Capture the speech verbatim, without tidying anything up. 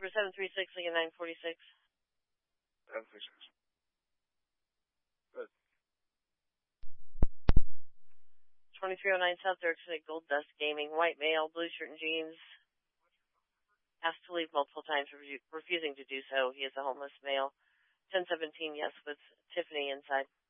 paper seven three six, Lincoln nine forty-six. seven three six. Good. twenty-three oh nine South Dirksen at Gold Dust Gaming. White male, blue shirt and jeans. Asked to leave multiple times, refusing to do so. He is a homeless male. ten seventeen, yes, with Tiffany inside.